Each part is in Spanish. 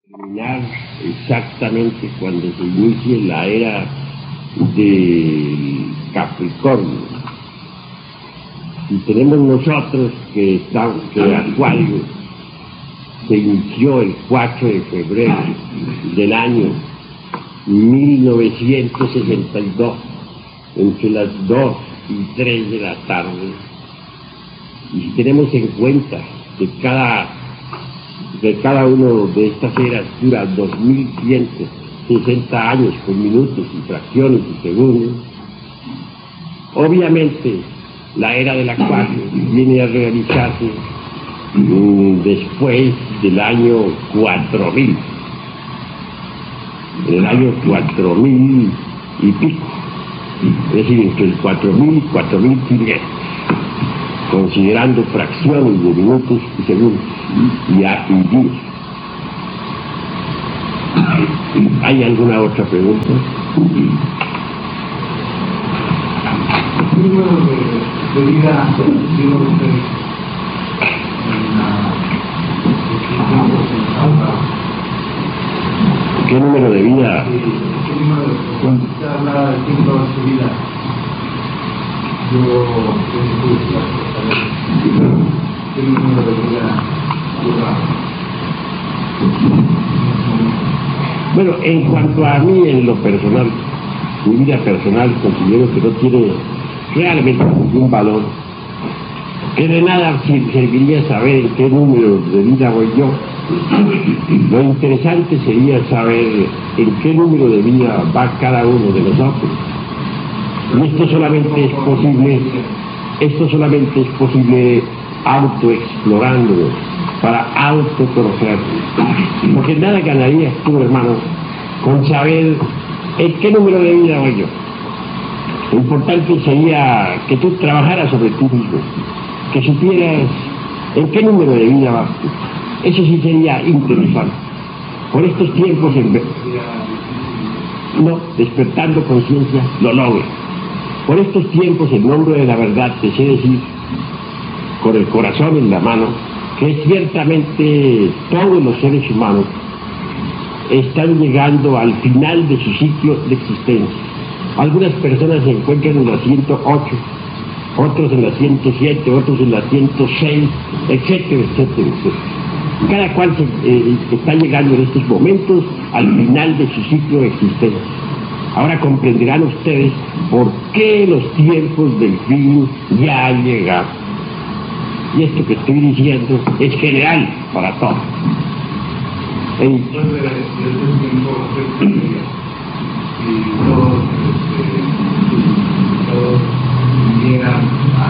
Terminar exactamente cuando se inicie la era del Capricornio. Y tenemos nosotros que Acuario se inició el 4 de febrero del año 1962, entre las 2 y 3 de la tarde. Y si tenemos en cuenta que cada uno de estas eras dura 2160 años con minutos y fracciones y segundos, obviamente la era del Acuario viene a realizarse después del año 4000, en el año 4000 y pico, es decir, entre el 4000 y 4500, considerando fracciones de minutos y segundos y días. ¿Hay alguna otra pregunta? ¿Qué número de vida tiene usted en ¿Qué número de vida? ¿Qué número, cuando usted habla del tiempo de su vida, ¿qué número de vida lleva? Bueno, en cuanto a mí, en lo personal, mi vida personal, considero que no tiene realmente ningún valor, que de nada serviría saber en qué número de vida voy yo. Lo interesante sería saber en qué número de vida va cada uno de nosotros. Y esto solamente es posible autoexplorándonos, para autoconocernos. Porque nada ganarías tú, hermano, con saber en qué número de vida voy yo. Lo importante sería que tú trabajaras sobre ti mismo, que supieras en qué número de vida vas tú. Eso sí sería interesante. Por estos tiempos, despertando conciencia, lo logro. Por estos tiempos, en nombre de la verdad, te sé decir, con el corazón en la mano, que ciertamente todos los seres humanos están llegando al final de su ciclo de existencia. Algunas personas se encuentran en la 108, otros en la 107, otros en la 106, etcétera, etcétera, etcétera. Cada cual está llegando en estos momentos al final de su ciclo de existencia. Ahora comprenderán ustedes por qué los tiempos del fin ya han llegado. Y esto que estoy diciendo es general para todos. Después de ese tiempo, y todos llegan a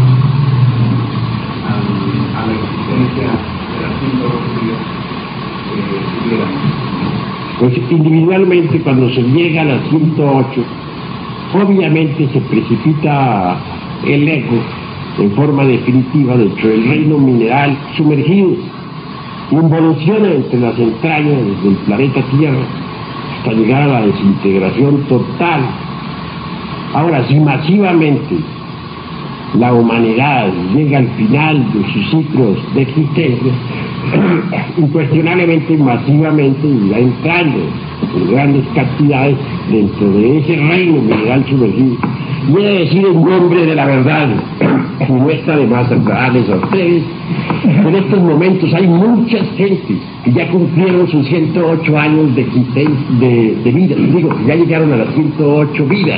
la existencia de las 108 vidas que tuviéramos. Pues individualmente, cuando se llega a las 108, obviamente se precipita el ego en forma definitiva dentro del reino mineral sumergido, involuciona entre las entrañas del planeta Tierra hasta llegar a la desintegración total. Ahora, si masivamente la humanidad llega al final de sus ciclos de existencia, incuestionablemente y masivamente irá entrando en grandes cantidades dentro de ese reino mineral sumergido. Y he de decir en nombre de la verdad, y no está de más aclararles a ustedes, en estos momentos hay muchas gentes que ya cumplieron sus 108 años de existencia, de vida, digo, que ya llegaron a las 108 vidas.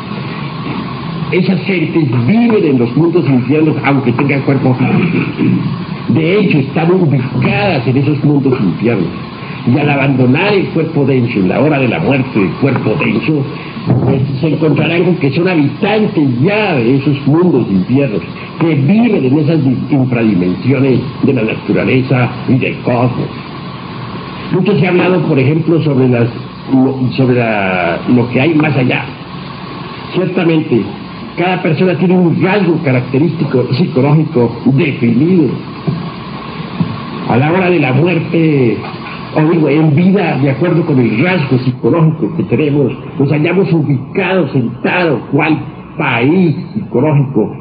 Esas gentes viven en los mundos infiernos aunque tengan cuerpo físico. De hecho, están ubicadas en esos mundos infiernos. Y al abandonar el cuerpo denso en la hora de la muerte del cuerpo denso, pues se encontrarán con que son habitantes ya de esos mundos infiernos, que viven en esas infradimensiones de la naturaleza y del cosmos. Mucho se ha hablado, por ejemplo, sobre lo que hay más allá. Ciertamente, cada persona tiene un rasgo característico psicológico definido. A la hora de la muerte, o digo, en vida, de acuerdo con el rasgo psicológico que tenemos, nos hallamos ubicados, sentados, cual país psicológico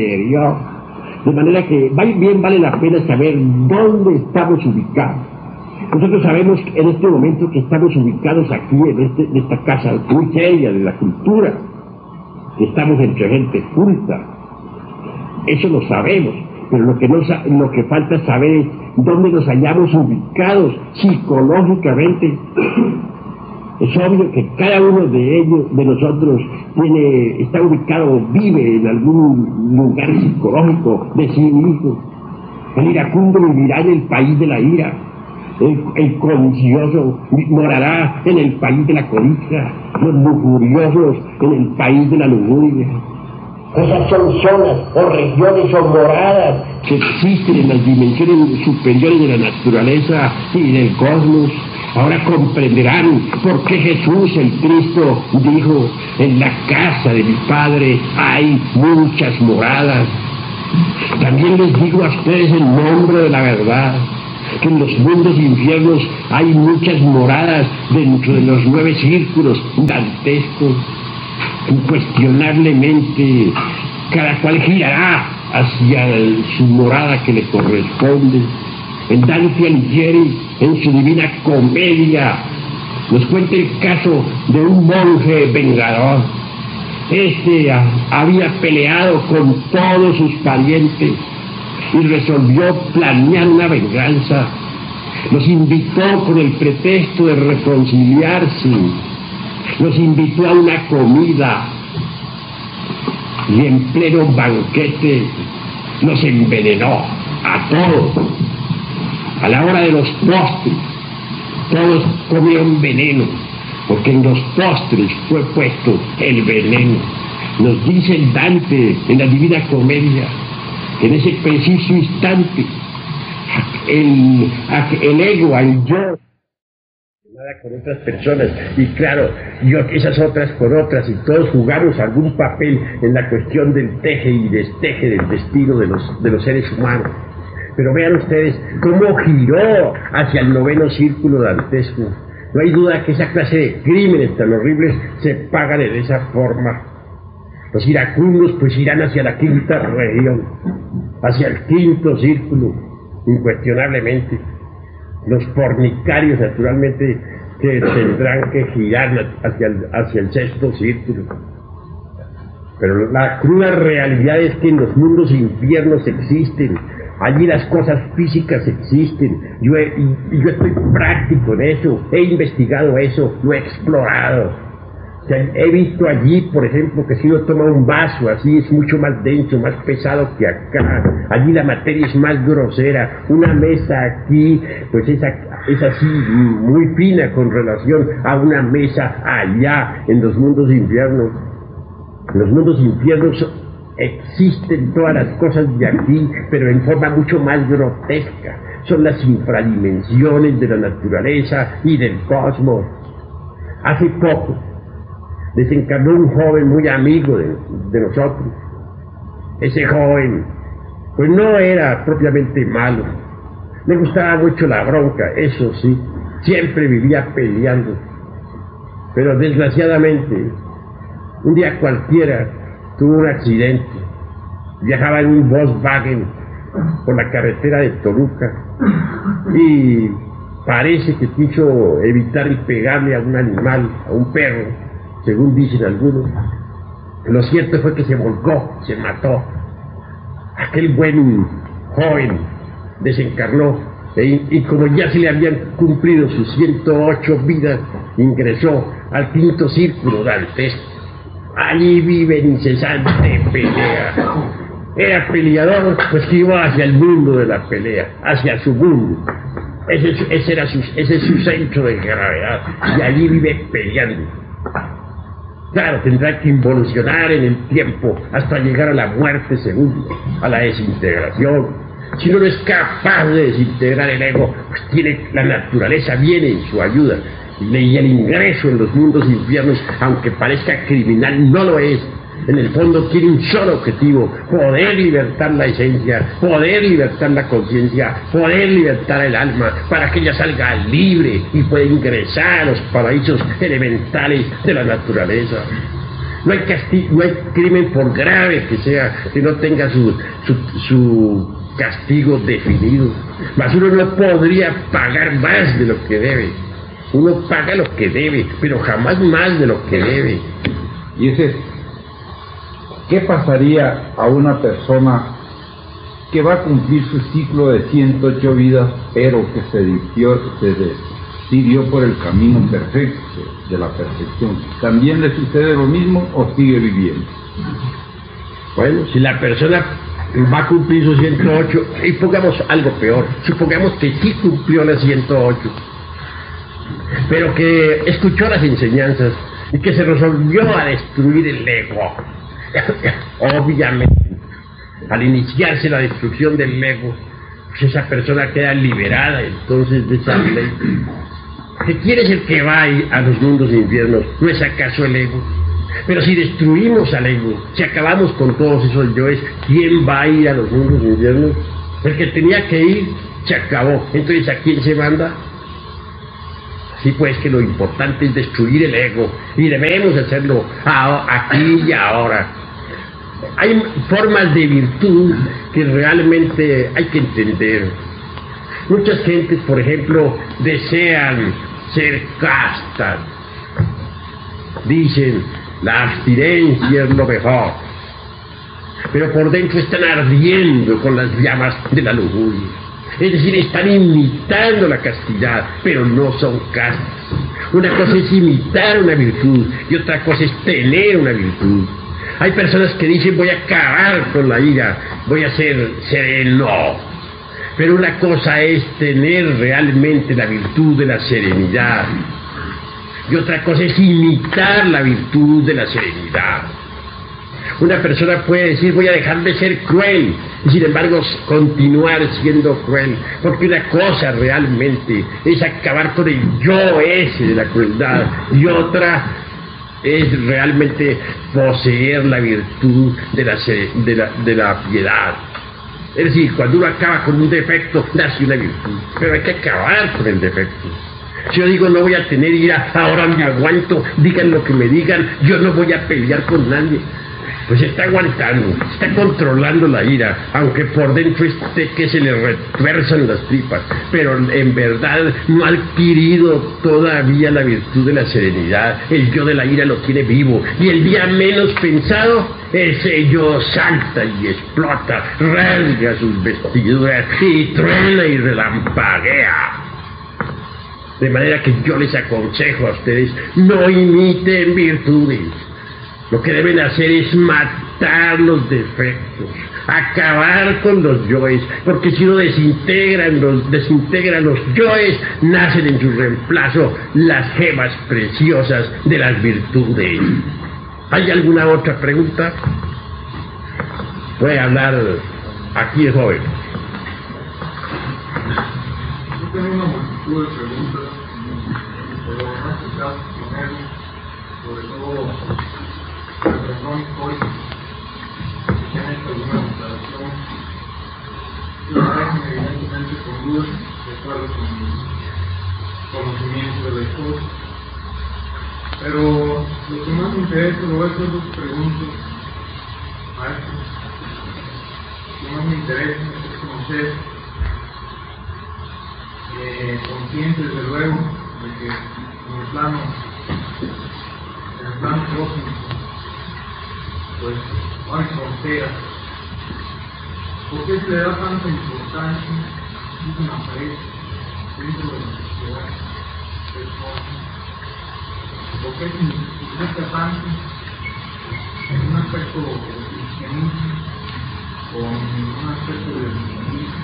interior. De manera que bien vale la pena saber dónde estamos ubicados. Nosotros sabemos en este momento que estamos ubicados aquí en esta casa muy seria de la cultura, que estamos entre gente culta. Eso lo sabemos, pero lo que falta saber es dónde nos hallamos ubicados psicológicamente. Es obvio que cada uno de nosotros está ubicado, vive en algún lugar psicológico de sí mismo. El iracundo vivirá en el país de la ira. El codicioso morará en el país de la codicia. Los lujuriosos en el país de la lujuria. Esas son zonas o regiones o moradas que existen en las dimensiones superiores de la naturaleza y del cosmos. Ahora comprenderán por qué Jesús el Cristo dijo: en la casa de mi Padre hay muchas moradas. También les digo a ustedes en nombre de la verdad que en los mundos infiernos hay muchas moradas dentro de los 9 círculos dantescos. Incuestionablemente cada cual girará hacia su morada que le corresponde. En Dante Alighieri, en su Divina Comedia, nos cuenta el caso de un monje vengador. Este había peleado con todos sus parientes y resolvió planear una venganza. Los invitó con el pretexto de reconciliarse. Los invitó a una comida y en pleno banquete los envenenó a todos. A la hora de los postres, todos comieron veneno, porque en los postres fue puesto el veneno. Nos dice el Dante en la Divina Comedia que en ese preciso instante el ego, el yo, con otras personas, y claro, yo esas otras con otras, y todos jugamos algún papel en la cuestión del teje y desteje del destino de los seres humanos. Pero vean ustedes cómo giró hacia el 9º círculo dantesco. No hay duda que esa clase de crímenes tan horribles se pagan de esa forma. Los iracundos pues irán hacia la 5ª región, hacia el 5º círculo, incuestionablemente. Los fornicarios naturalmente que tendrán que girar hacia el 6º círculo. Pero la cruda realidad es que en los mundos infiernos existen. Allí las cosas físicas existen. Yo estoy práctico en eso, he investigado eso, lo he explorado. O sea, he visto allí, por ejemplo, que si uno toma un vaso así es mucho más denso, más pesado que acá. Allí la materia es más grosera. Una mesa aquí, pues es así muy fina con relación a una mesa allá en los mundos infiernos. En los mundos infiernos existen todas las cosas de aquí, pero en forma mucho más grotesca. Son las infradimensiones de la naturaleza y del cosmos. Hace poco desencarnó un joven muy amigo de nosotros. Ese joven, pues no era propiamente malo. Le gustaba mucho la bronca, eso sí. Siempre vivía peleando. Pero desgraciadamente, un día cualquiera, tuvo un accidente. Viajaba en un Volkswagen por la carretera de Toluca y parece que quiso evitar el pegarle a un animal, a un perro, según dicen algunos. Lo cierto fue que se volcó, se mató. Aquel buen joven desencarnó y como ya se le habían cumplido sus 108 vidas, ingresó al 5º círculo dantesco. Allí vive en incesante pelea. Era peleador, pues que iba hacia el mundo de la pelea, hacia su mundo. Ese es su centro de gravedad, y allí vive peleando. Claro, tendrá que involucionar en el tiempo hasta llegar a la muerte segunda, a la desintegración. Si no es capaz de desintegrar el ego, pues la naturaleza viene en su ayuda. Y el ingreso en los mundos infiernos, aunque parezca criminal, no lo es. En el fondo tiene un solo objetivo: poder libertar la esencia, poder libertar la conciencia, poder libertar el alma, para que ella salga libre y pueda ingresar a los paraísos elementales de la naturaleza. No hay castigo, no hay crimen, por grave que sea, que no tenga su castigo definido. Mas uno no podría pagar más de lo que debe. Uno paga lo que debe, pero jamás más de lo que debe. Y ese, ¿qué pasaría a una persona que va a cumplir su ciclo de 108 vidas, pero que se decidió por el camino perfecto de la perfección? ¿También le sucede lo mismo o sigue viviendo? Bueno, si la persona va a cumplir sus 108, y pongamos algo peor, supongamos que sí cumplió las 108, pero que escuchó las enseñanzas y que se resolvió a destruir el ego. Obviamente, al iniciarse la destrucción del ego, pues esa persona queda liberada entonces de esa ley. ¿Quién es el que va a los mundos de infiernos? ¿No es acaso el ego? Pero si destruimos al ego, si acabamos con todos esos yoes, ¿quién va a ir a los mundos de infiernos? El que tenía que ir, se acabó. Entonces, ¿a quién se manda? Así pues que lo importante es destruir el ego, y debemos hacerlo aquí y ahora. Hay formas de virtud que realmente hay que entender. Muchas gentes, por ejemplo, desean ser castas. Dicen, la abstinencia es lo mejor. Pero por dentro están ardiendo con las llamas de la lujuria. Es decir, están imitando la castidad, pero no son castas. Una cosa es imitar una virtud y otra cosa es tener una virtud. Hay personas que dicen, voy a acabar con la ira, voy a ser sereno. Pero una cosa es tener realmente la virtud de la serenidad. Y otra cosa es imitar la virtud de la serenidad. Una persona puede decir, voy a dejar de ser cruel, y sin embargo continuar siendo cruel, porque una cosa realmente es acabar con el yo ese de la crueldad, y otra es realmente poseer la virtud de la piedad. Es decir, cuando uno acaba con un defecto, nace una virtud, pero hay que acabar con el defecto. Si yo digo, no voy a tener ira, ahora me aguanto, digan lo que me digan, yo no voy a pelear con nadie. Pues está aguantando, está controlando la ira, aunque por dentro esté que se le retuerzan las tripas, pero en verdad no ha adquirido todavía la virtud de la serenidad. El yo de la ira lo tiene vivo, y el día menos pensado, ese yo salta y explota, rasga sus vestiduras y truena y relampaguea. De manera que yo les aconsejo a ustedes, no imiten virtudes. Lo que deben hacer es matar los defectos, acabar con los yoes, porque si no desintegran los yoes, nacen en su reemplazo las gemas preciosas de las virtudes. ¿Hay alguna otra pregunta? Puede hablar aquí el joven. Yo tengo una multitud de preguntas, pero no quizás poner, sobre todo, perdón, hoy, si tienes alguna declaración, lo hacen evidentemente con dudas, de acuerdo con mi conocimiento de la historia. Pero lo que más me interesa, lo voy a hacer dos preguntas, maestro. Lo que más me interesa es conocer, consciente desde luego de que en el plano cósmico, pues no hay fronteras. ¿Por qué se le da tanta importancia a una pared dentro de la sociedad del cosmos? ¿Por qué significa tanto en un aspecto del cristianismo o en un aspecto del cristianismo?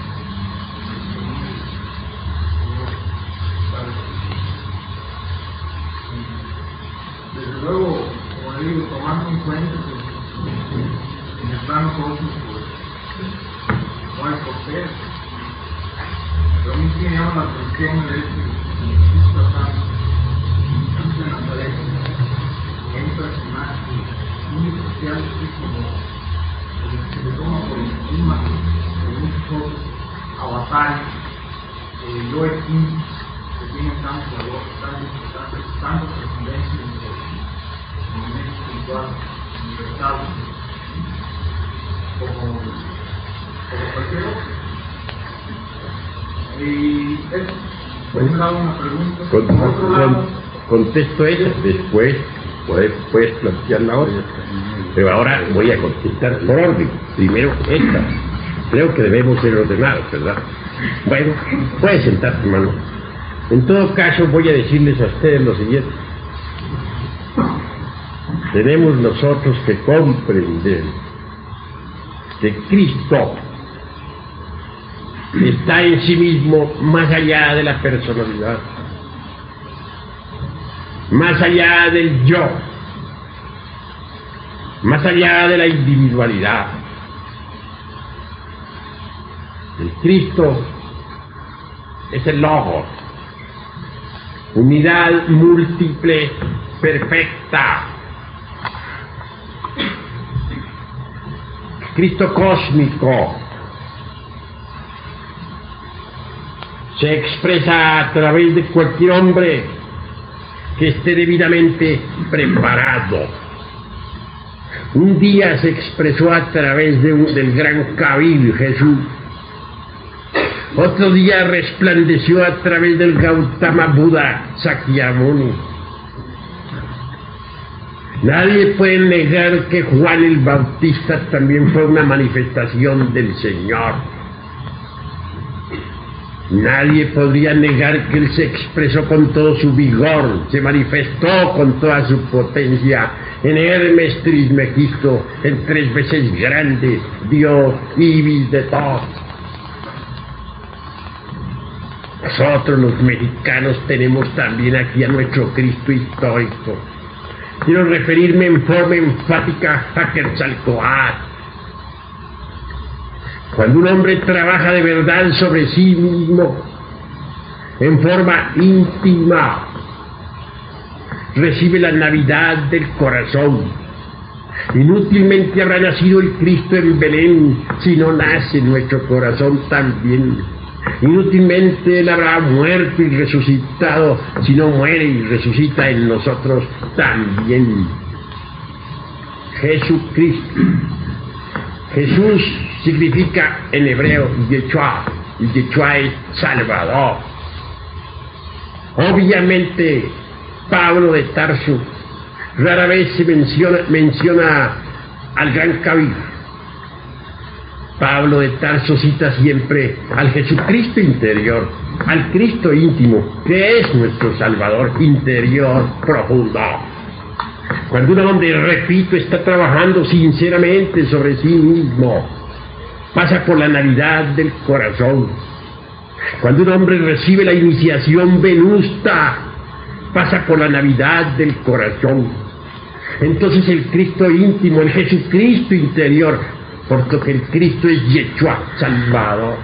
Desde luego, como le digo, tomando en cuenta que en el plano cósmico no hay fronteras, pero a mí sí me llama la atención el hecho de que Jesús tratando en Nazaret, que hay un personaje muy especial, así como el que se toma por encima de muchos otros avatares, yo aquí, que tienen tanto valor, tanta trascendencia en el movimiento espiritual, universal, como cualquier otro. Y eso, por un lado una pregunta, por otro lado... Contesto esa, después puedes plantear la otra. Pero ahora voy a contestar por orden. Primero esta. Creo que debemos ser ordenados, ¿verdad? Bueno, puedes sentarte, hermano. En todo caso, voy a decirles a ustedes lo siguiente. Tenemos nosotros que comprender que Cristo está en sí mismo más allá de la personalidad, más allá del yo, más allá de la individualidad. El Cristo es el Logos, unidad múltiple, perfecta. Cristo cósmico se expresa a través de cualquier hombre que esté debidamente preparado. Un día se expresó a través del gran Kabir, Jesús. Otro día resplandeció a través del Gautama Buda, Sakyamuni. Nadie puede negar que Juan el Bautista también fue una manifestación del Señor. Nadie podría negar que él se expresó con todo su vigor, se manifestó con toda su potencia en Hermes Trismegisto, el 3 veces grande, Dios Ibis de todo. Nosotros los mexicanos tenemos también aquí a nuestro Cristo histórico. Quiero referirme en forma enfática a Quetzalcóatl. Cuando un hombre trabaja de verdad sobre sí mismo, en forma íntima, recibe la Navidad del corazón. Inútilmente habrá nacido el Cristo en Belén si no nace en nuestro corazón también. Inútilmente él habrá muerto y resucitado si no muere y resucita en nosotros también. Jesucristo. Jesús significa en hebreo Yeshua, y Yeshua es Salvador. Obviamente Pablo de Tarso rara vez se menciona al gran Kabir. Pablo de Tarso cita siempre al Jesucristo interior, al Cristo íntimo, que es nuestro Salvador interior profundo. Cuando un hombre, repito, está trabajando sinceramente sobre sí mismo, pasa por la Navidad del corazón. Cuando un hombre recibe la iniciación venusta, pasa por la Navidad del corazón. Entonces el Cristo íntimo, el Jesucristo interior, porque el Cristo es Yeshua, Salvador,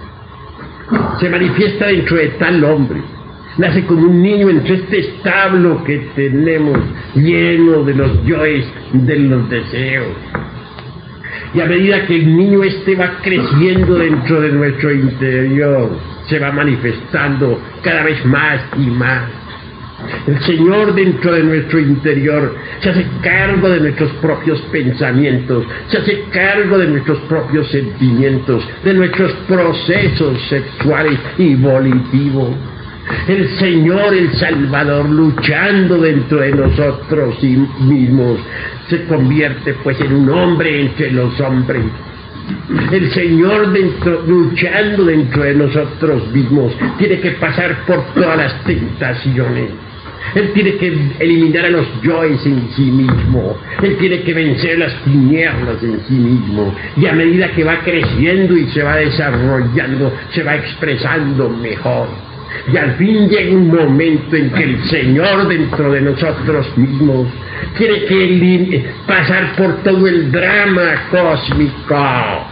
se manifiesta dentro de tal hombre. Nace como un niño entre este establo que tenemos lleno de los yoes, de los deseos. Y a medida que el niño va creciendo dentro de nuestro interior, se va manifestando cada vez más y más. El Señor dentro de nuestro interior se hace cargo de nuestros propios pensamientos, se hace cargo de nuestros propios sentimientos, de nuestros procesos sexuales y volitivos. El Señor, el Salvador, luchando dentro de nosotros mismos, se convierte pues en un hombre entre los hombres. El Señor luchando dentro de nosotros mismos tiene que pasar por todas las tentaciones. Él tiene que eliminar a los yoes en sí mismo. Él tiene que vencer las tinieblas en sí mismo. Y a medida que va creciendo y se va desarrollando, se va expresando mejor. Y al fin llega un momento en que el Señor dentro de nosotros mismos tiene que pasar por todo el drama cósmico.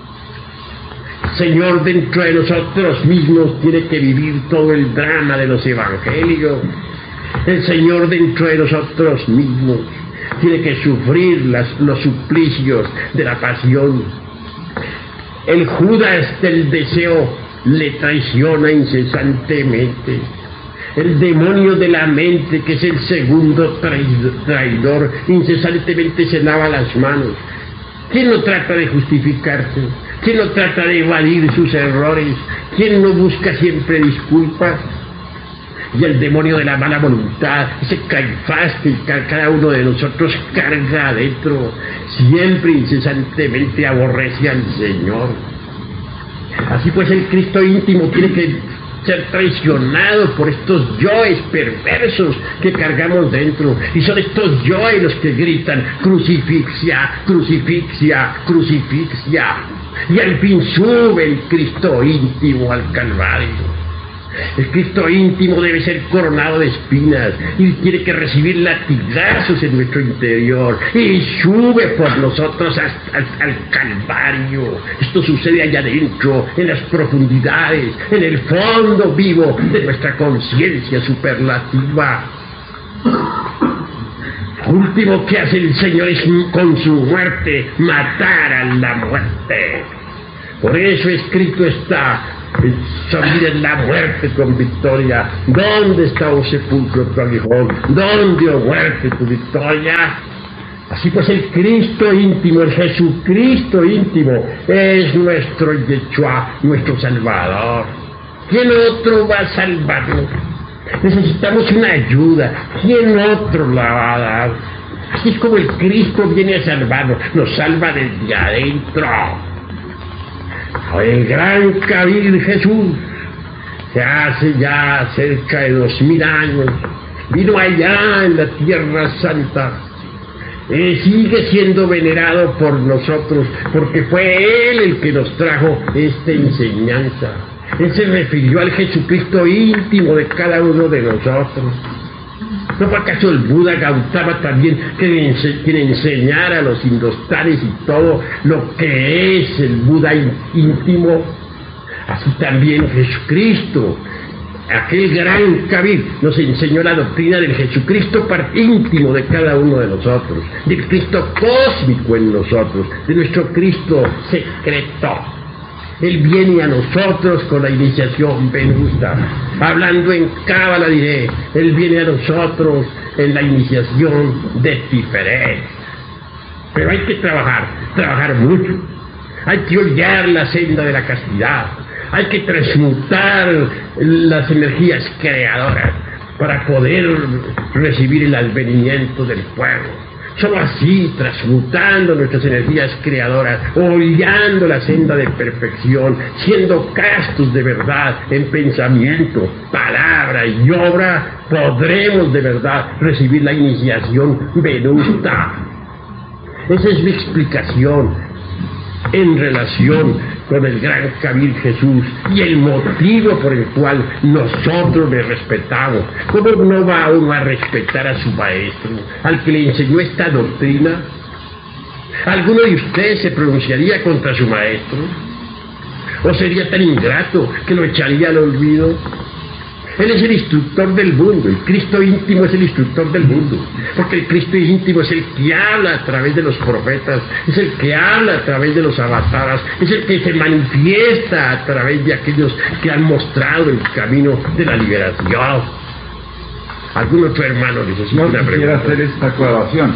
El Señor dentro de nosotros mismos tiene que vivir todo el drama de los evangelios. El Señor dentro de nosotros mismos tiene que sufrir los suplicios de la pasión. El Judas del deseo le traiciona incesantemente. El demonio de la mente, que es el segundo traidor, incesantemente se lava las manos. ¿Quién no trata de justificarse? ¿Quién no trata de evadir sus errores? ¿Quién no busca siempre disculpas? Y el demonio de la mala voluntad, ese Caifás que cada uno de nosotros carga adentro, siempre incesantemente aborrece al Señor. Así pues el Cristo íntimo tiene que ser traicionado por estos yoes perversos que cargamos dentro. Y son estos yoes los que gritan: crucifixia, crucifixia, crucifixia. Y al fin sube el Cristo íntimo al Calvario. El Cristo íntimo debe ser coronado de espinas y tiene que recibir latigazos en nuestro interior y sube por nosotros al Calvario. Esto sucede allá adentro, en las profundidades, en el fondo vivo de nuestra conciencia superlativa. Lo último que hace el Señor es, con su muerte, matar a la muerte. Por eso escrito está: salir en la muerte con victoria. ¿Dónde está, oh sepulcro, tu aguijón? ¿Dónde, oh muerte, tu victoria? Así pues el Cristo íntimo, el Jesucristo íntimo, es nuestro Yeshua, nuestro Salvador. ¿Quién otro va a salvarnos? Necesitamos una ayuda. ¿Quién otro la va a dar? Así es como el Cristo viene a salvarnos, nos salva desde adentro. El gran Kabir Jesús, que hace ya cerca de 2000 años, vino allá en la Tierra Santa, sigue siendo venerado por nosotros, porque fue Él el que nos trajo esta enseñanza. Él se refirió al Jesucristo íntimo de cada uno de nosotros. ¿No fue acaso el Buda Gautama también quien enseñara a los indostanes y todo lo que es el Buda íntimo? Así también Jesucristo, aquel gran Kabir, nos enseñó la doctrina del Jesucristo íntimo de cada uno de nosotros, del Cristo cósmico en nosotros, de nuestro Cristo secreto. Él viene a nosotros con la iniciación venusta. Hablando en Cábala diré, Él viene a nosotros en la iniciación de Tiferet. Pero hay que trabajar mucho. Hay que hollar la senda de la castidad. Hay que transmutar las energías creadoras para poder recibir el advenimiento del fuego. Solo así, transmutando nuestras energías creadoras, hollando la senda de perfección, siendo castos de verdad en pensamiento, palabra y obra, podremos de verdad recibir la iniciación venusta. Esa es mi explicación en relación con el gran Kabir Jesús y el motivo por el cual nosotros le respetamos. ¿Cómo no va uno a respetar a su maestro, al que le enseñó esta doctrina? ¿Alguno de ustedes se pronunciaría contra su maestro? ¿O sería tan ingrato que lo echaría al olvido? Él es el instructor del mundo, el Cristo íntimo es el instructor del mundo, porque el Cristo íntimo es el que habla a través de los profetas, es el que habla a través de los avataras, es el que se manifiesta a través de aquellos que han mostrado el camino de la liberación. ¿Algún otro hermano necesita una pregunta? Quisiera hacer esta aclaración.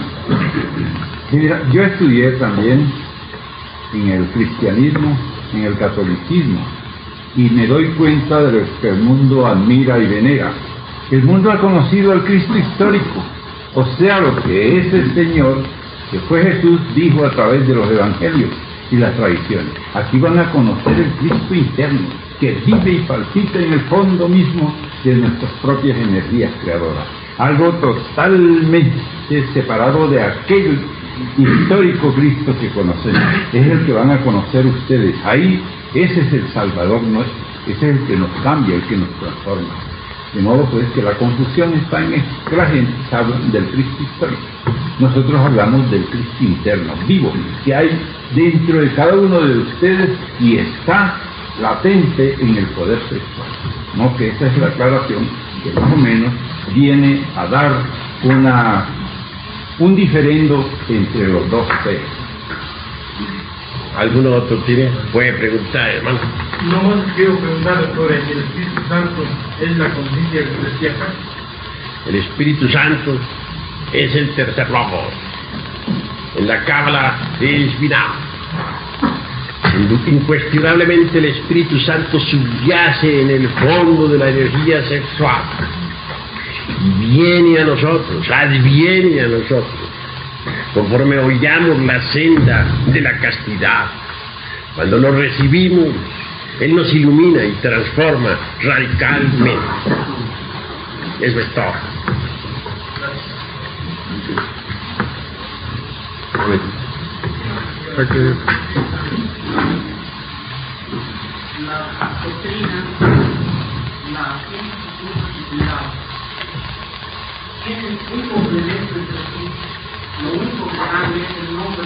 Mira, yo estudié también en el cristianismo, en el catolicismo, y me doy cuenta de lo que el mundo admira y venera. El mundo ha conocido al Cristo histórico, o sea, lo que es el Señor, que fue Jesús, dijo a través de los evangelios y las tradiciones. Aquí van a conocer el Cristo interno, que vive y palpita en el fondo mismo de nuestras propias energías creadoras. Algo totalmente separado de aquel histórico Cristo que conocemos. Es el que van a conocer ustedes. Ahí, ese es el Salvador nuestro, ese es el que nos cambia, el que nos transforma. De modo pues que la confusión está en esto, que la gente habla del Cristo histórico. Nosotros hablamos del Cristo interno, vivo, que hay dentro de cada uno de ustedes y está latente en el poder sexual. ¿No? Que esa es la aclaración que más o menos viene a dar un diferendo entre los dos seres. ¿Alguno otro puede preguntar, hermano? No más quiero preguntar sobre si el Espíritu Santo es la conciencia que decía acá. El Espíritu Santo es el tercer logos. en la cábala es Binah. Incuestionablemente el Espíritu Santo subyace en el fondo de la energía sexual y viene a nosotros, adviene a nosotros, conforme oigamos la senda de la castidad. Cuando lo recibimos, Él nos ilumina y transforma radicalmente. Eso es todo. La doctrina, la ciencia disciplinar, tienen un complemento entre sí. Lo único que cambia es el nombre.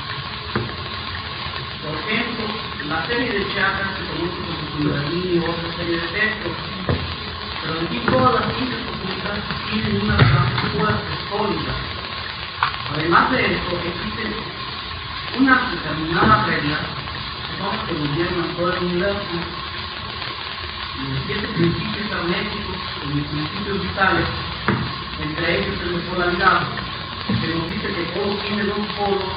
Por ejemplo, la serie de chakras se conoce como Kundalini o otra serie de textos, pero en sí todas las ciencias ocultas tienen una base fuerte, sólida. Además de esto, existen unas determinadas reglas que son las que gobiernan todo el universo. Y los 7 principios herméticos, los principios vitales, entre ellos el de polaridad, que nos dice que todo tiene 2 polos,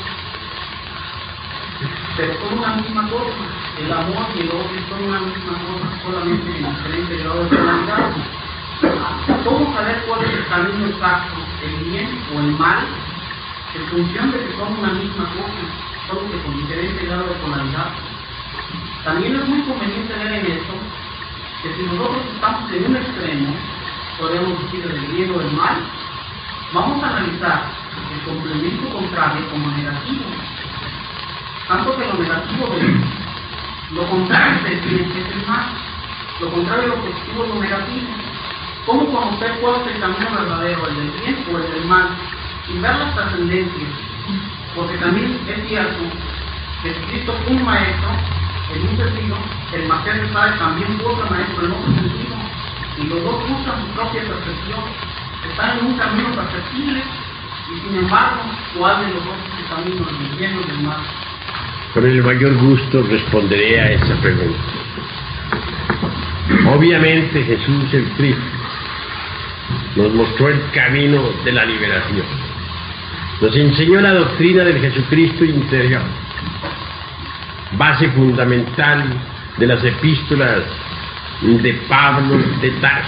pero son una misma cosa. El amor y el odio son una misma cosa, solamente en diferentes grados de polaridad. ¿Cómo saber cuál es el camino exacto, el bien o el mal? En función de que son una misma cosa, solo que con diferentes grados de polaridad. También es muy conveniente ver en esto que si nosotros estamos en un extremo, podemos decir del bien o del mal, vamos a analizar el complemento contrario como negativo. Tanto que lo negativo de lo contrario del bien es el mal, lo contrario de lo positivo es lo negativo. ¿Cómo conocer cuál es el camino verdadero, el del bien o el del mal? Sin ver las trascendencias, porque también es cierto que Cristo fue un maestro en un sentido, el Marqués de Sade también fue otro maestro en otro sentido, y los dos buscan su propia percepción, están en un camino perceptible, y sin embargo, ¿cuál de los dos es el camino, del bien o del mal? Con el mayor gusto responderé a esa pregunta. Obviamente Jesús el Cristo nos mostró el camino de la liberación. Nos enseñó la doctrina del Jesucristo interior, base fundamental de las epístolas de Pablo de Tarso.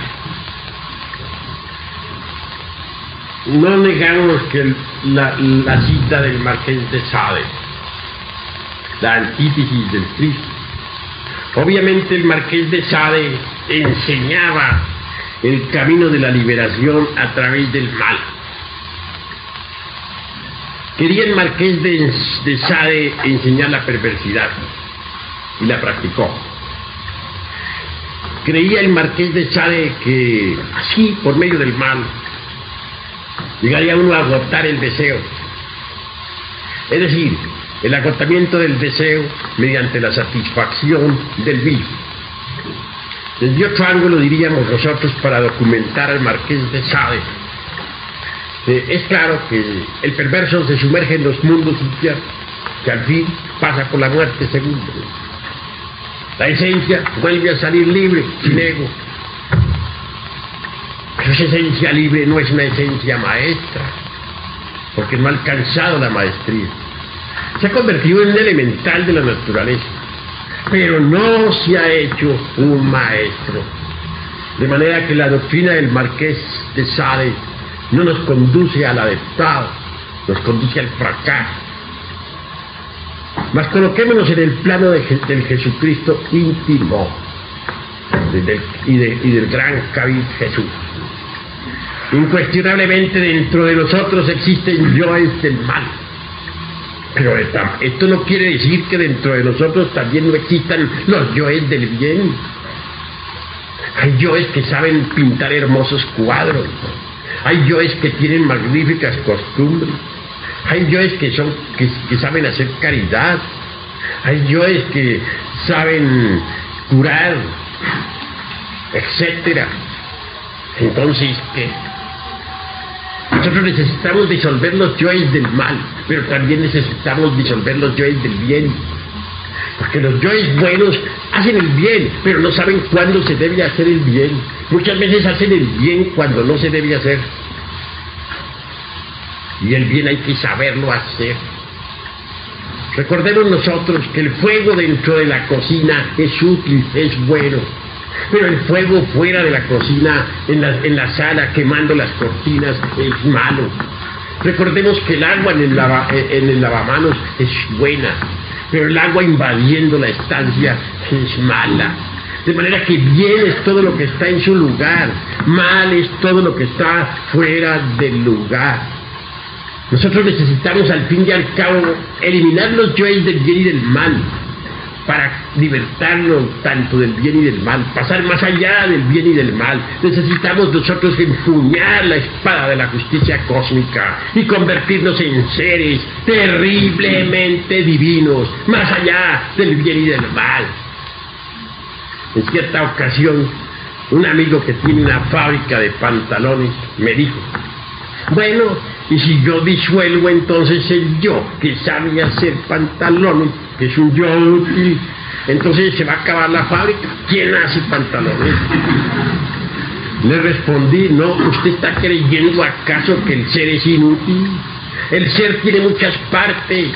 No negamos que la cita del Marqués de Sade, la antítesis del Cristo. Obviamente el Marqués de Sade enseñaba el camino de la liberación a través del mal. Quería el Marqués de Sade enseñar la perversidad y la practicó. Creía el Marqués de Sade que así, por medio del mal, llegaría uno a agotar el deseo. Es decir, el agotamiento del deseo mediante la satisfacción del vicio. Desde otro ángulo diríamos nosotros, para documentar al Marqués de Sade, es claro que el perverso se sumerge en los mundos infiernos, que al fin pasa por la muerte segunda. La esencia vuelve a salir libre, sin ego. Pero esa esencia libre no es una esencia maestra, porque no ha alcanzado la maestría. Se ha convertido en un elemental de la naturaleza, pero no se ha hecho un maestro. De manera que la doctrina del Marqués de Sade no nos conduce al adeptado, nos conduce al fracaso. Mas coloquémonos en el plano del Jesucristo íntimo y del gran Cabid Jesús. Incuestionablemente dentro de nosotros existen yoes del mal. Pero esto no quiere decir que dentro de nosotros también no existan los yoes del bien. Hay yoes que saben pintar hermosos cuadros. Hay yoes que tienen magníficas costumbres. Hay yoes que saben hacer caridad. Hay yoes que saben curar, etcétera. Entonces, ¿qué? Nosotros necesitamos disolver los yoes del mal, pero también necesitamos disolver los yoes del bien. Porque los yoes buenos hacen el bien, pero no saben cuándo se debe hacer el bien. Muchas veces hacen el bien cuando no se debe hacer. y el bien hay que saberlo hacer. Recordemos nosotros que el fuego dentro de la cocina es útil, es bueno, pero el fuego fuera de la cocina, en la sala, quemando las cortinas, es malo. Recordemos que el agua en el lavamanos es buena, pero el agua invadiendo la estancia es mala. De manera que bien es todo lo que está en su lugar, mal es todo lo que está fuera del lugar. Nosotros necesitamos al fin y al cabo eliminar los yoes del bien y del mal para libertarnos tanto del bien y del mal, pasar más allá del bien y del mal. Necesitamos nosotros empuñar la espada de la justicia cósmica y convertirnos en seres terriblemente divinos, más allá del bien y del mal. En cierta ocasión, un amigo que tiene una fábrica de pantalones me dijo: bueno, y si yo disuelvo entonces el yo que sabe hacer pantalones, que es un yo útil, entonces se va a acabar la fábrica. ¿Quién hace pantalones? Le respondí: no, ¿usted está creyendo acaso que el ser es inútil? El ser tiene muchas partes.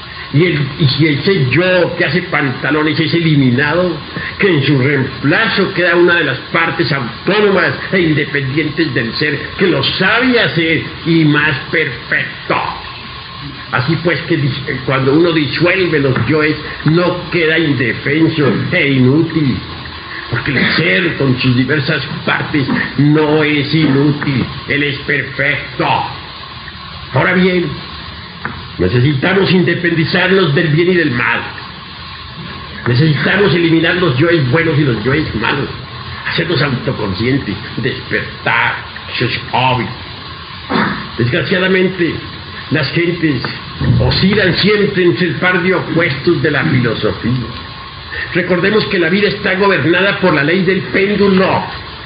Y si ese yo que hace pantalones es eliminado, que en su reemplazo queda una de las partes autónomas e independientes del ser que lo sabe hacer y más perfecto. Así pues que cuando uno disuelve los yoes no queda indefenso e inútil, porque el ser con sus diversas partes no es inútil, él es perfecto. Ahora bien, necesitamos independizarnos del bien y del mal. Necesitamos eliminar los yoes buenos y los yoes malos, hacernos autoconscientes, despertar. Eso es obvio. Desgraciadamente, las gentes oscilan siempre entre el par de opuestos de la filosofía. Recordemos que la vida está gobernada por la ley del péndulo.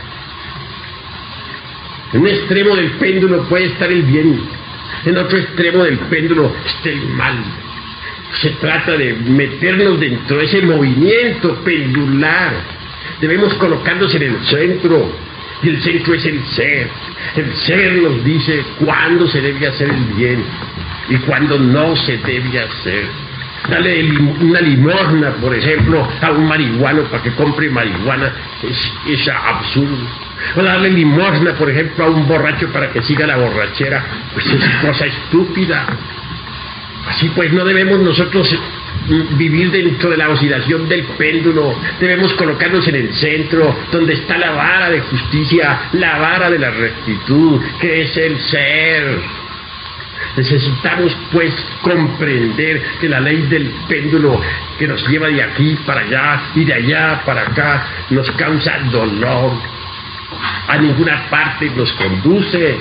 En un extremo del péndulo puede estar el bien, en otro extremo del péndulo está el mal. Se trata de meternos dentro de ese movimiento pendular. Debemos colocarnos en el centro, y el centro es el ser. El ser nos dice cuándo se debe hacer el bien y cuándo no se debe hacer. Dale una limosna, por ejemplo, a un marihuano para que compre marihuana es absurdo. O darle limosna, por ejemplo, a un borracho para que siga la borrachera, pues es cosa estúpida. Así pues, no debemos nosotros vivir dentro de la oscilación del péndulo. Debemos colocarnos en el centro, donde está la vara de justicia, la vara de la rectitud, que es el ser. Necesitamos pues comprender que la ley del péndulo que nos lleva de aquí para allá y de allá para acá nos causa dolor. A ninguna parte nos conduce.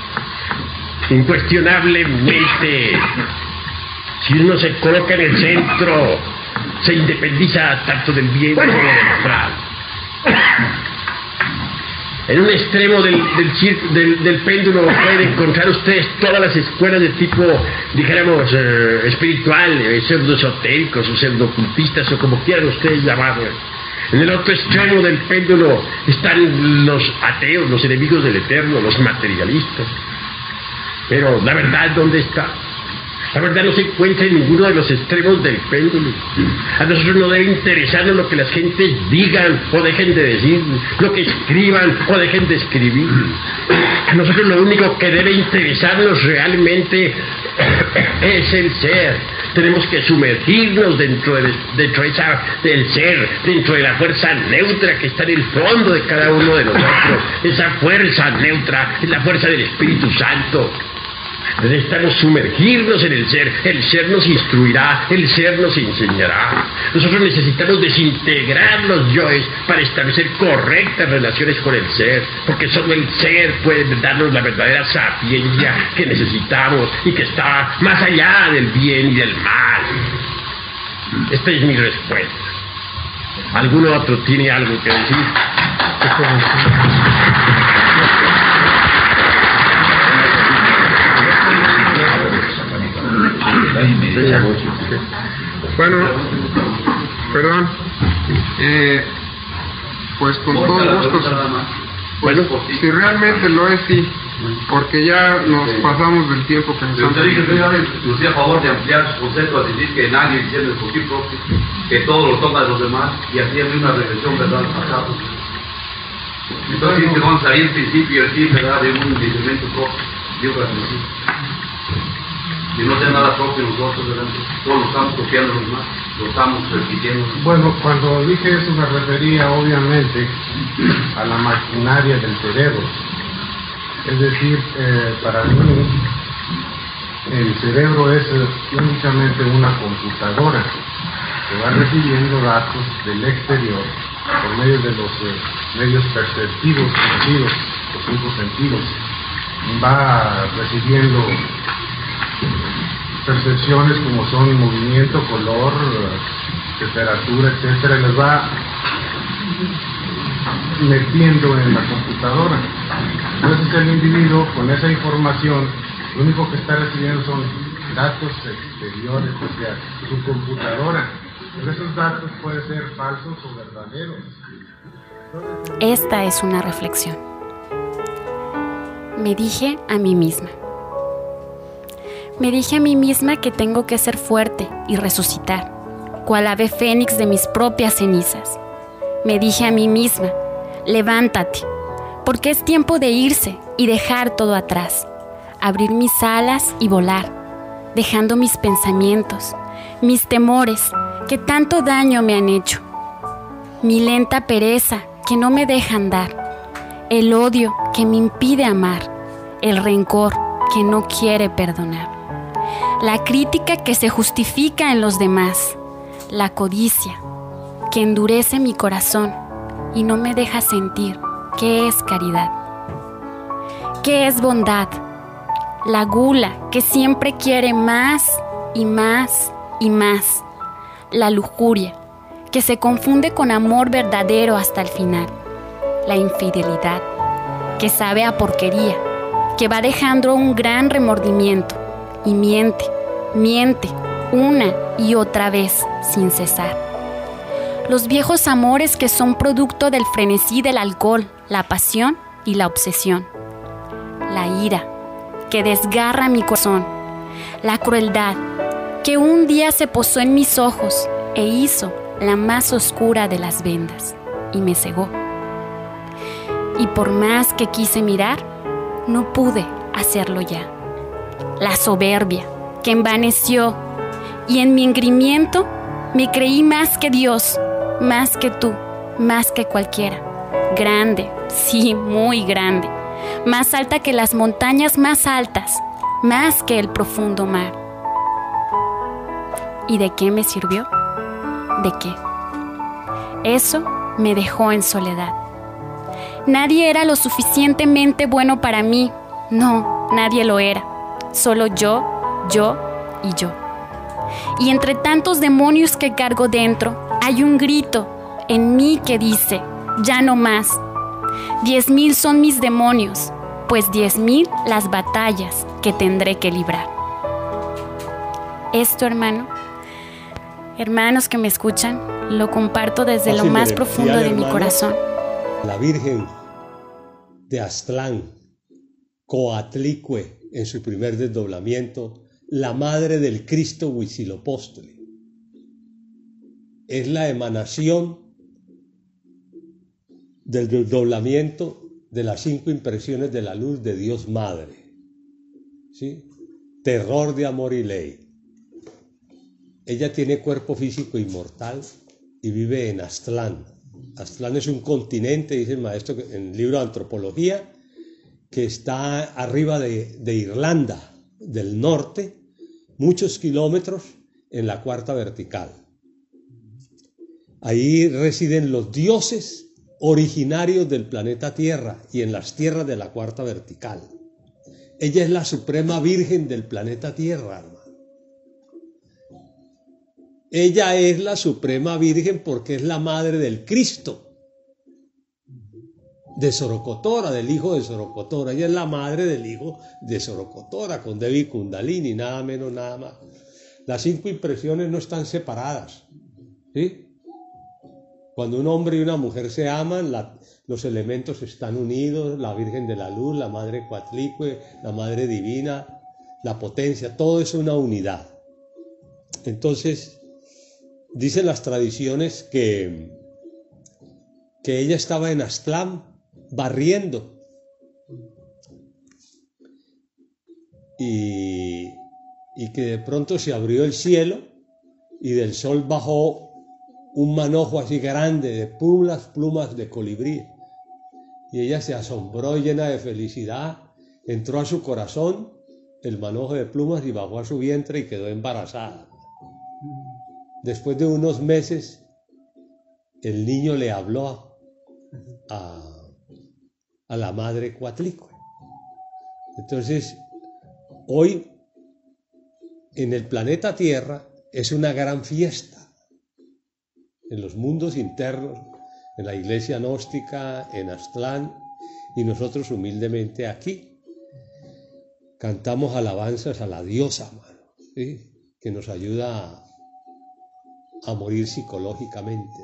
Incuestionablemente, si uno se coloca en el centro, se independiza tanto del bien como del mal. En un extremo del péndulo pueden encontrar ustedes todas las escuelas de tipo, dijéramos, espiritual, pseudo-esotéricos o pseudo-ocultistas o como quieran ustedes llamarlo. En el otro extremo del péndulo están los ateos, los enemigos del eterno, los materialistas. Pero la verdad, ¿dónde está? La verdad no se encuentra en ninguno de los extremos del péndulo. A nosotros no debe interesarnos lo que las gentes digan o dejen de decir, lo que escriban o dejen de escribir. A nosotros lo único que debe interesarnos realmente es el ser. Tenemos que sumergirnos dentro del ser, dentro de la fuerza neutra que está en el fondo de cada uno de nosotros. Esa fuerza neutra es la fuerza del Espíritu Santo. Necesitamos sumergirnos en el ser nos instruirá, el ser nos enseñará. Nosotros necesitamos desintegrar los yoes para establecer correctas relaciones con el ser, porque solo el ser puede darnos la verdadera sapiencia que necesitamos y que está más allá del bien y del mal. Esta es mi respuesta. ¿Alguno otro tiene algo que decir? Bueno, perdón. Pues con todo gusto. Pues si realmente lo es, sí. porque ya nos pasamos del tiempo que nos Usted dice, usted a favor de ampliar su concepto a decir que nadie entiende el poquito propio, que todo lo toma de los demás, y así hay una regresión, ¿verdad?, al pasado. Entonces dice, vamos a ir el principio y el fin, ¿verdad?, de un elemento propio, digo, al principio. Y no tiene nada propio nosotros, ¿verdad? Todos lo estamos copiando los demás, lo estamos repitiendo. Bueno, cuando dije eso me refería obviamente a la maquinaria del cerebro. Es decir, para mí el cerebro es únicamente una computadora que va recibiendo datos del exterior por medio de los medios perceptivos, sentidos, los 5 sentidos. Va recibiendo percepciones como son movimiento, color, temperatura, etcétera, y las va metiendo en la computadora. Entonces el individuo con esa información lo único que está recibiendo son datos exteriores, o sea, su computadora. Pero esos datos pueden ser falsos o verdaderos. Esta es una reflexión. Me dije a mí misma. Me dije a mí misma que tengo que ser fuerte y resucitar, cual ave fénix de mis propias cenizas. Me dije a mí misma, levántate, porque es tiempo de irse y dejar todo atrás, abrir mis alas y volar, dejando mis pensamientos, mis temores que tanto daño me han hecho, mi lenta pereza que no me deja andar, el odio que me impide amar, el rencor que no quiere perdonar, la crítica que se justifica en los demás, la codicia que endurece mi corazón y no me deja sentir qué es caridad, qué es bondad, la gula que siempre quiere más y más y más, la lujuria que se confunde con amor verdadero hasta el final, la infidelidad que sabe a porquería, que va dejando un gran remordimiento y miente una y otra vez sin cesar. Los viejos amores que son producto del frenesí del alcohol, la pasión y la obsesión. La ira que desgarra mi corazón, la crueldad que un día se posó en mis ojos e hizo la más oscura de las vendas y me cegó. Y por más que quise mirar, no pude hacerlo ya. La soberbia que envaneció y en mi engreimiento me creí más que Dios, más que tú, más que cualquiera. Grande, sí, muy grande, más alta que las montañas más altas, más que el profundo mar. ¿Y de qué me sirvió? ¿De qué? Eso me dejó en soledad. Nadie era lo suficientemente bueno para mí. No, nadie lo era. Solo yo y yo. Y entre tantos demonios que cargo dentro, hay un grito en mí que dice, ya no más. 10,000 son mis demonios, pues 10,000 las batallas que tendré que librar. Esto, hermanos que me escuchan, lo comparto desde lo más profundo de mi corazón. La Virgen de Aztlán, Coatlicue, en su primer desdoblamiento, la madre del Cristo Huitzilopochtli, es la emanación del desdoblamiento de las 5 impresiones de la luz de Dios Madre, ¿sí? Terror de amor y ley. Ella tiene cuerpo físico inmortal y vive en Aztlán. Aztlán es un continente, dice el maestro en el libro de Antropología, que está arriba de Irlanda del norte, muchos kilómetros en la cuarta vertical. Ahí residen los dioses originarios del planeta Tierra y en las tierras de la cuarta vertical. Ella es la suprema virgen del planeta Tierra, hermano. Ella es la suprema virgen porque es la madre del Cristo, de Sorocotora, del hijo de Sorocotora. Ella es la madre del hijo de Sorocotora, con Devi Kundalini, nada menos, nada más. Las 5 impresiones no están separadas, ¿sí? Cuando un hombre y una mujer se aman, los elementos están unidos, la Virgen de la Luz, la Madre Coatlicue, la Madre Divina, la potencia, todo es una unidad. Entonces, dicen las tradiciones que ella estaba en Aztlán barriendo y que de pronto se abrió el cielo y del sol bajó un manojo así grande de plumas de colibrí. Y ella se asombró llena de felicidad, entró a su corazón el manojo de plumas y bajó a su vientre y quedó embarazada. Después de unos meses, el niño le habló a la Madre Coatlicue. Entonces, hoy en el planeta Tierra es una gran fiesta. En los mundos internos, en la iglesia gnóstica, en Aztlán, y nosotros humildemente aquí cantamos alabanzas a la diosa, mano, ¿sí? Que nos ayuda a morir psicológicamente.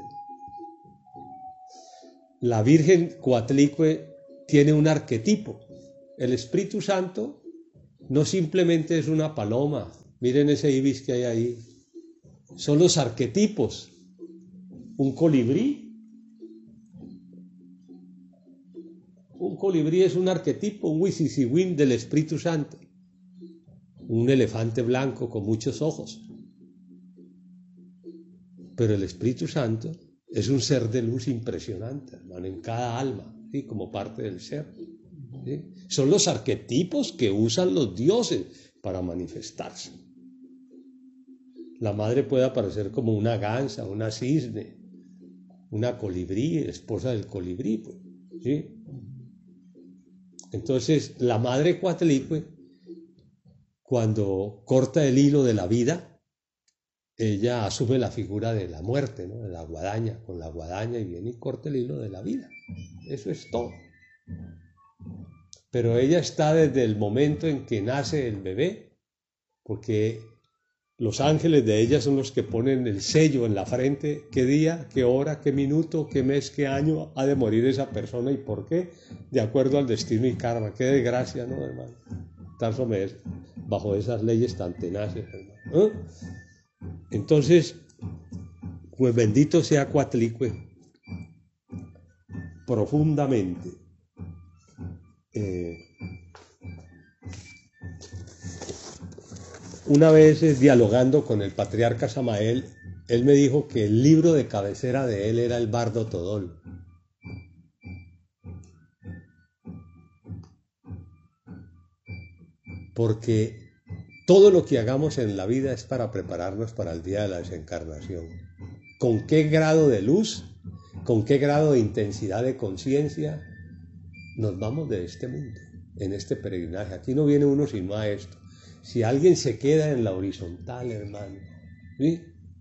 La Virgen Coatlicue tiene un arquetipo. El Espíritu Santo no simplemente es una paloma. Miren ese ibis que hay ahí. Son los arquetipos. Un colibrí. Un colibrí es un arquetipo, un wisisiwin del Espíritu Santo. Un elefante blanco con muchos ojos. Pero el Espíritu Santo es un ser de luz impresionante, hermano, en cada alma, ¿sí? Como parte del ser. ¿Sí? Son los arquetipos que usan los dioses para manifestarse. La madre puede aparecer como una gansa, una cisne, una colibrí, esposa del colibrí, pues, ¿sí? Entonces, la Madre Coatlicue, cuando corta el hilo de la vida, ella asume la figura de la muerte, ¿no? De la guadaña, con la guadaña, y viene y corta el hilo de la vida. Eso es todo. Pero ella está desde el momento en que nace el bebé, porque los ángeles de ella son los que ponen el sello en la frente, qué día, qué hora, qué minuto, qué mes, qué año ha de morir esa persona y por qué, de acuerdo al destino y karma. Qué desgracia, ¿no, hermano? Estar bajo esas leyes tan tenaces, hermano. ¿Eh? Entonces, pues bendito sea Coatlicue profundamente. Una vez dialogando con el patriarca Samael, él me dijo que el libro de cabecera de él era el Bardo Todol. Porque todo lo que hagamos en la vida es para prepararnos para el día de la desencarnación. ¿Con qué grado de luz, con qué grado de intensidad de conciencia nos vamos de este mundo, en este peregrinaje? Aquí no viene uno sin maestro. Si alguien se queda en la horizontal, hermano, ¿sí?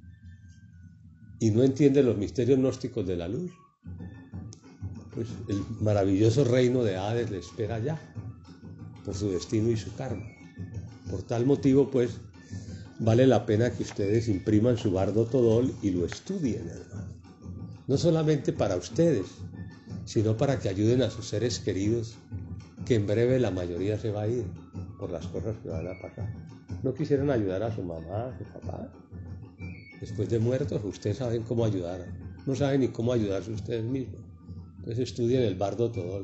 Y no entiende los misterios gnósticos de la luz, pues el maravilloso reino de Hades le espera allá, por su destino y su karma. Por tal motivo, pues, vale la pena que ustedes impriman su Bardo Todol y lo estudien, hermano. No solamente para ustedes, sino para que ayuden a sus seres queridos, que en breve la mayoría se va a ir por las cosas que van a pasar. ¿No quisieran ayudar a su mamá, a su papá? Después de muertos, ustedes saben cómo ayudar. No saben ni cómo ayudarse ustedes mismos. Entonces estudien el Bardo Todol.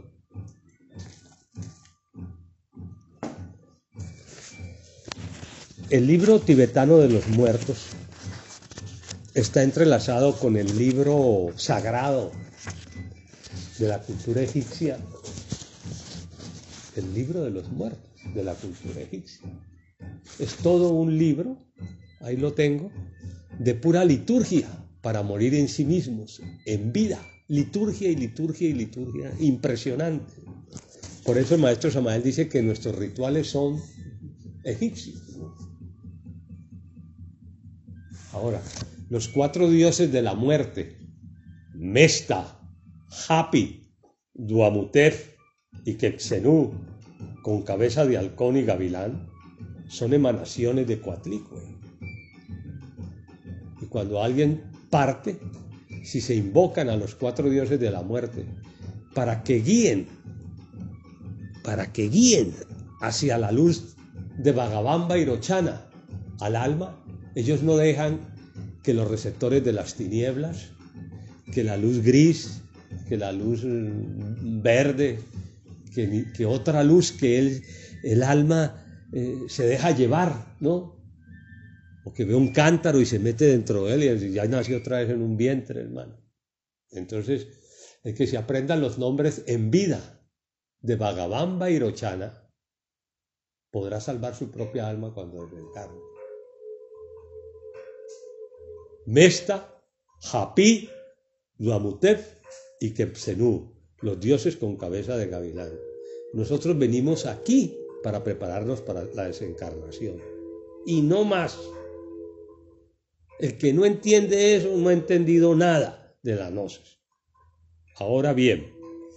El libro tibetano de los muertos está entrelazado con el libro sagrado de la cultura egipcia, el libro de los muertos de la cultura egipcia. Es todo un libro, ahí lo tengo, de pura liturgia para morir en sí mismos, en vida, liturgia y liturgia y liturgia, impresionante. Por eso el maestro Samael dice que nuestros rituales son egipcios. Ahora, los 4 dioses de la muerte, Mesta, Hapi, Duamutef y Quetzenú, con cabeza de halcón y gavilán, son emanaciones de Coatlicue. Y cuando alguien parte, si se invocan a los 4 dioses de la muerte para que guíen hacia la luz de Bhagavamba y Rochana al alma. Ellos no dejan que los receptores de las tinieblas, que la luz gris, que la luz verde, que otra luz que el alma se deja llevar, ¿no? O que ve un cántaro y se mete dentro de él y ya nació otra vez en un vientre, hermano. Entonces, es que se aprendan los nombres en vida de Bhagavamba y Rochana, podrá salvar su propia alma cuando desencarne. Mesta, Japi, Duamutep y Kepsenú, los dioses con cabeza de gavilán. Nosotros venimos aquí para prepararnos para la desencarnación. Y no más. El que no entiende eso no ha entendido nada de la gnosis. Ahora bien,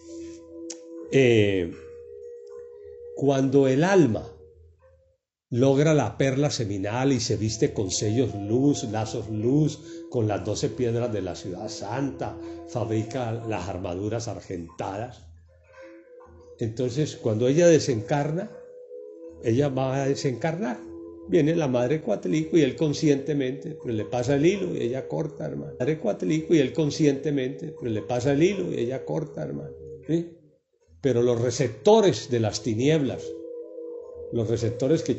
cuando el alma logra la perla seminal y se viste con sellos luz, lazos luz, con las 12 piedras de la ciudad santa, fabrica las armaduras argentadas. Entonces, cuando ella desencarna, ella va a desencarnar. Viene la madre Coatlicue y él conscientemente pues, le pasa el hilo y ella corta, hermano. Madre Coatlicue y él conscientemente pues, le pasa el hilo y ella corta, hermano. ¿Sí? Pero los receptores de las tinieblas, los receptores que